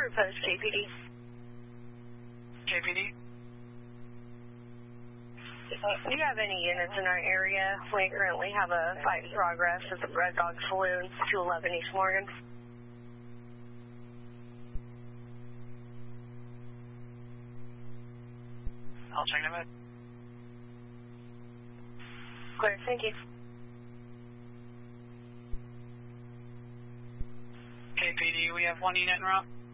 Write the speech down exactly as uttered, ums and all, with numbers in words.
Post K P D. K P D? Do you have any units in our area? We currently have a fight in progress at the Red Dog Saloon, two eleven East Morgan. I'll check them out. Clear, thank you. K P D, we have one unit en route.